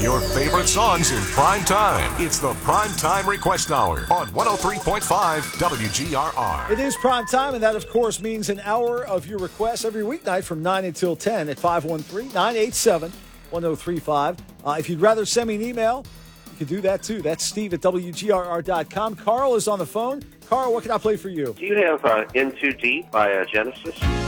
your favorite songs in prime time. It's the Prime Time Request Hour on 103.5 WGRR. It is prime time, and that, of course, means an hour of your requests every weeknight from 9 until 10 at 513-987-1035. If you'd rather send me an email, you can do that, too. That's Steve at WGRR.com. Carl is on the phone. Carl, what can I play for you? Do you have In Too Deep by Genesis?